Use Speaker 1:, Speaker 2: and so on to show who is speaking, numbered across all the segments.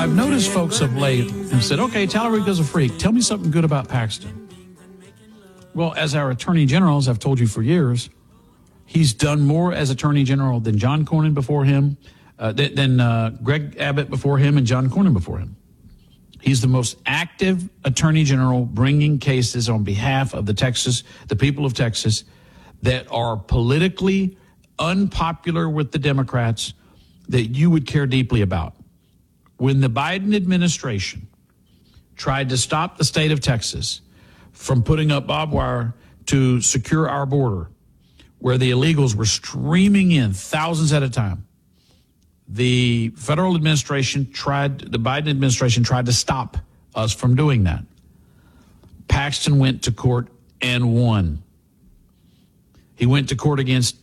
Speaker 1: I've noticed folks of late have said, okay, Tallarico's a freak. Tell me something good about Paxton. Well, as our attorney general, as I've told you for years, he's done more as attorney general than John Cornyn before him, than Greg Abbott before him and John Cornyn before him. He's the most active attorney general bringing cases on behalf of the people of Texas that are politically unpopular with the Democrats that you would care deeply about. When the Biden administration tried to stop the state of Texas from putting up barbed wire to secure our border, where the illegals were streaming in thousands at a time, the federal administration the Biden administration tried to stop us from doing that. Paxton went to court and won. He went to court against,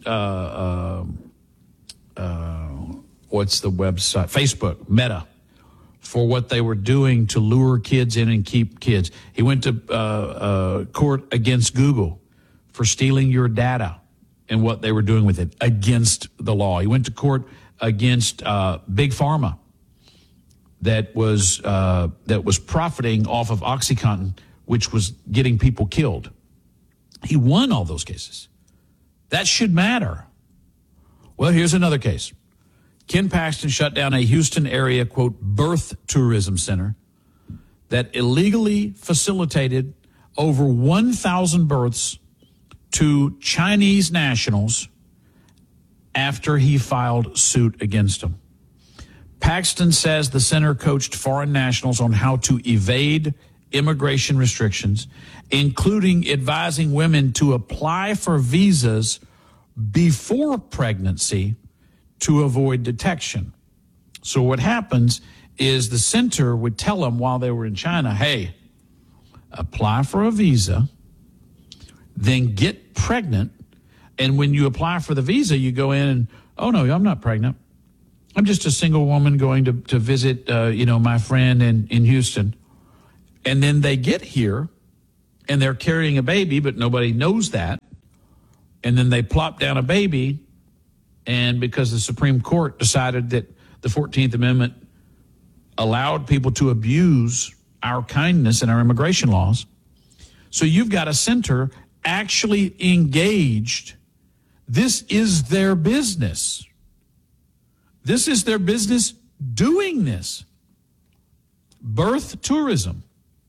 Speaker 1: what's the website? Facebook, Meta, for what they were doing to lure kids in and keep kids. He went to court against Google for stealing your data and what they were doing with it against the law. He went to court against Big Pharma that was profiting off of OxyContin, which was getting people killed. He won all those cases. That should matter. Well, here's another case. Ken Paxton shut down a Houston area, quote, birth tourism center that illegally facilitated over 1,000 births to Chinese nationals after he filed suit against them. Paxton says the center coached foreign nationals on how to evade immigration restrictions, including advising women to apply for visas before pregnancy to avoid detection. So what happens is the center would tell them while they were in China, hey, apply for a visa, then get pregnant. And when you apply for the visa, you go in and, oh, no, I'm not pregnant. I'm just a single woman going to visit, my friend in Houston. And then they get here and they're carrying a baby, but nobody knows that. And then they plop down a baby. And because the Supreme Court decided that the 14th Amendment allowed people to abuse our kindness and our immigration laws. So you've got a center actually engaged. This is their business. This is their business doing this. Birth tourism.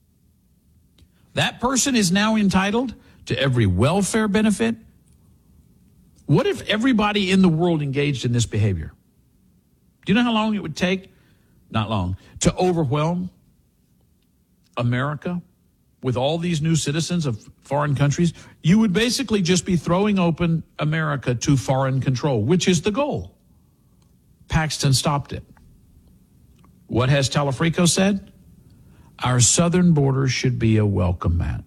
Speaker 1: That person is now entitled to every welfare benefit. What if everybody in the world engaged in this behavior? Do you know how long it would take? Not long. To overwhelm America with all these new citizens of foreign countries? You would basically just be throwing open America to foreign control, which is the goal. Paxton stopped it. What has Tallarico said? Our southern border should be a welcome mat.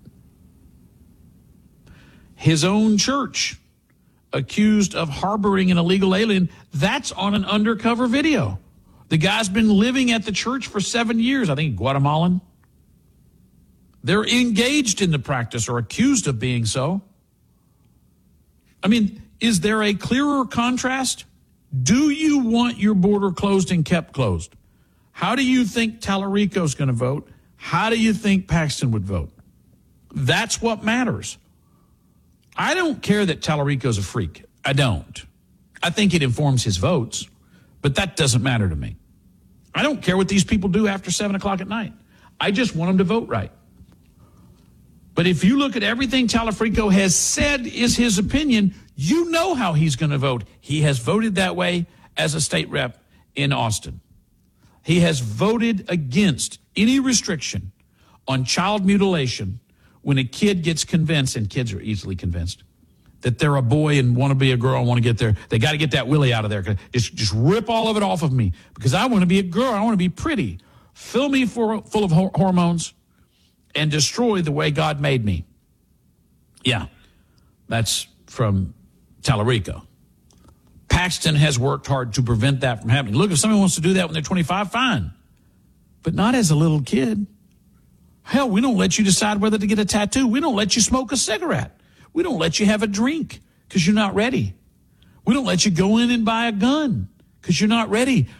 Speaker 1: His own church accused of harboring an illegal alien, that's on an undercover video. The guy's been living at the church for 7 years, I think Guatemalan. They're engaged in the practice or accused of being so. I mean, is there a clearer contrast? Do you want your border closed and kept closed? How do you think Tallarico's going to vote? How do you think Paxton would vote? That's what matters. I don't care that Tallarico's a freak. I don't. I think it informs his votes, but that doesn't matter to me. I don't care what these people do after 7 o'clock at night. I just want them to vote right. But if you look at everything Tallarico has said is his opinion, you know how he's going to vote. He has voted that way as a state rep in Austin. He has voted against any restriction on child mutilation when a kid gets convinced, and kids are easily convinced, that they're a boy and want to be a girl and want to get there. They got to get that willy out of there. Just rip all of it off of me because I want to be a girl. I want to be pretty. Fill me full of hormones and destroy the way God made me. Yeah, that's from Tallarico. Paxton has worked hard to prevent that from happening. Look, if someone wants to do that when they're 25, fine. But not as a little kid. Hell, we don't let you decide whether to get a tattoo. We don't let you smoke a cigarette. We don't let you have a drink because you're not ready. We don't let you go in and buy a gun because you're not ready.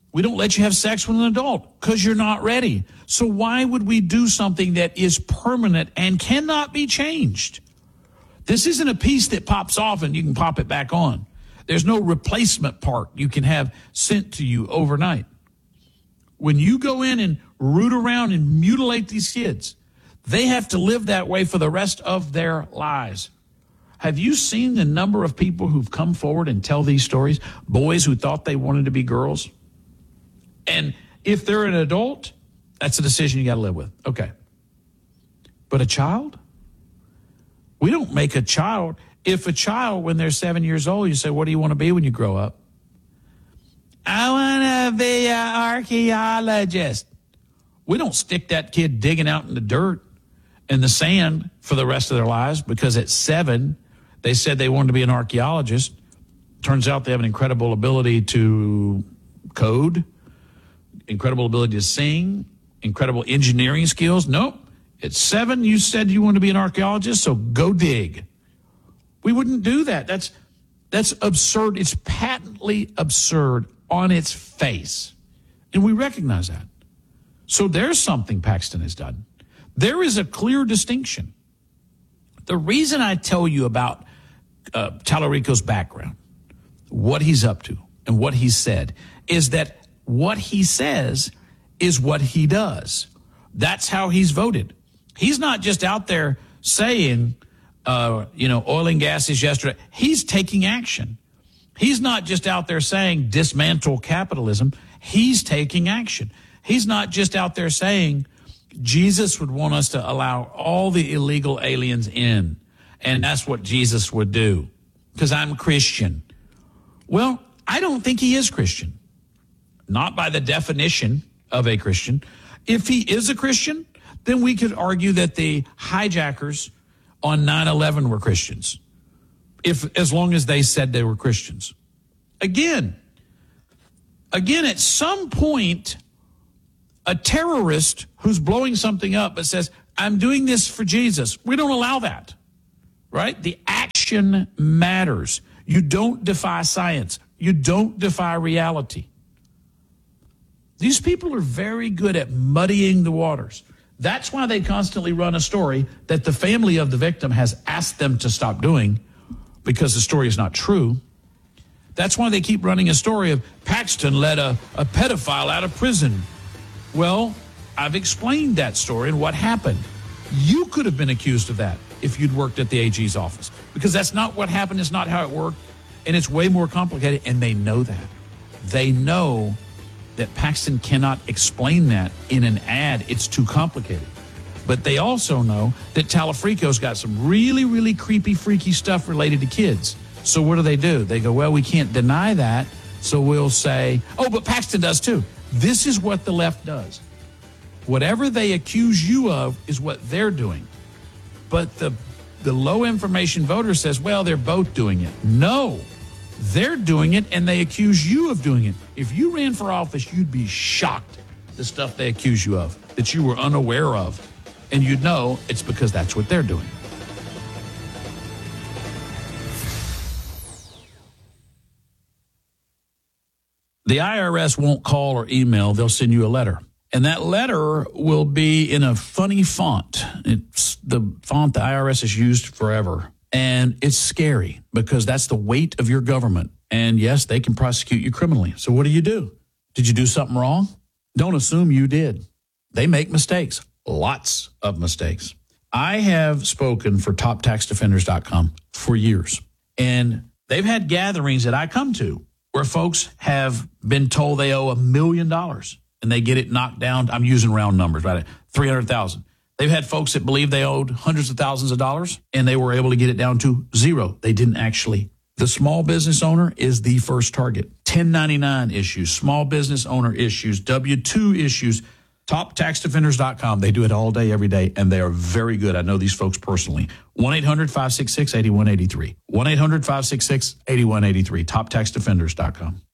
Speaker 1: We don't let you have sex with an adult because you're not ready. So why would we do something that is permanent and cannot be changed? This isn't a piece that pops off and you can pop it back on. There's no replacement part you can have sent to you overnight. When you go in and root around and mutilate these kids, they have to live that way for the rest of their lives. Have you seen the number of people who've come forward and tell these stories? Boys who thought they wanted to be girls. And if they're an adult, that's a decision you got to live with. Okay. But a child? We don't make a child. If a child, when they're 7 years old, you say, what do you want to be when you grow up? I want to be an archaeologist. We don't stick that kid digging out in the dirt and the sand for the rest of their lives because at 7, they said they wanted to be an archaeologist. Turns out they have an incredible ability to code, incredible ability to sing, incredible engineering skills. Nope. At 7, you said you want to be an archaeologist, so go dig. We wouldn't do that. That's absurd. It's patently absurd on its face. And we recognize that. So there's something Paxton has done. There is a clear distinction. The reason I tell you about Tallarico's background, what he's up to, and what he said, is that what he says is what he does. That's how he's voted. He's not just out there saying, oil and gas is yesterday. He's taking action. He's not just out there saying dismantle capitalism. He's taking action. He's not just out there saying Jesus would want us to allow all the illegal aliens in, and that's what Jesus would do because I'm Christian. Well, I don't think he is Christian, not by the definition of a Christian. If he is a Christian, then we could argue that the hijackers on 9/11 were Christians, as long as they said they were Christians. Again, at some point, a terrorist who's blowing something up but says, I'm doing this for Jesus, we don't allow that, right? The action matters. You don't defy science. You don't defy reality. These people are very good at muddying the waters. That's why they constantly run a story that the family of the victim has asked them to stop doing because the story is not true. That's why they keep running a story of Paxton let a pedophile out of prison. Well, I've explained that story and what happened. You could have been accused of that if you'd worked at the AG's office because that's not what happened. It's not how it worked. And it's way more complicated. And they know that. They know that Paxton cannot explain that in an ad. It's too complicated. But they also know that Tallarico's got some really, really creepy, freaky stuff related to kids. So what do? They go, well, we can't deny that. So we'll say, oh, but Paxton does too. This is what the left does. Whatever they accuse you of is what they're doing. But the low information voter says, well, they're both doing it. No, they're doing it and they accuse you of doing it. If you ran for office, you'd be shocked the stuff they accuse you of that you were unaware of. And you'd know it's because that's what they're doing. The IRS won't call or email. They'll send you a letter. And that letter will be in a funny font. It's the font the IRS has used forever. And it's scary because that's the weight of your government. And yes, they can prosecute you criminally. So what do? Did you do something wrong? Don't assume you did. They make mistakes, lots of mistakes. I have spoken for TopTaxDefenders.com for years. And they've had gatherings that I come to where folks have been told they owe $1 million and they get it knocked down. I'm using round numbers, right? 300,000. They've had folks that believe they owed hundreds of thousands of dollars and they were able to get it down to zero. They didn't actually. The small business owner is the first target. 1099 issues, small business owner issues, W-2 issues, TopTaxDefenders.com. They do it all day, every day, and they are very good. I know these folks personally. 1-800-566-8183. 1-800-566-8183. TopTaxDefenders.com.